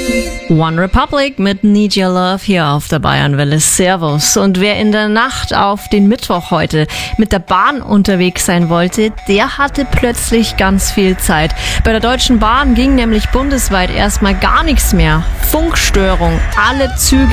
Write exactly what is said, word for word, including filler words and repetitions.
One Republic mit Need Your Love hier auf der Bayernwelle. Servus. Und wer in der Nacht auf den Mittwoch heute mit der Bahn unterwegs sein wollte, der hatte plötzlich ganz viel Zeit. Bei der Deutschen Bahn ging nämlich bundesweit erstmal gar nichts mehr. Funkstörung, alle Züge